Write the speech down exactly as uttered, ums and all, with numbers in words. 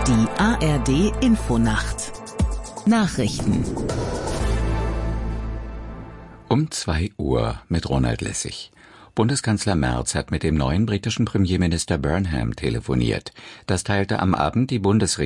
Die A R D Infonacht Nachrichten Um zwei Uhr mit Ronald Lessig. Bundeskanzler Merz hat mit dem neuen britischen Premierminister Burnham telefoniert. Das teilte am Abend die Bundesregierung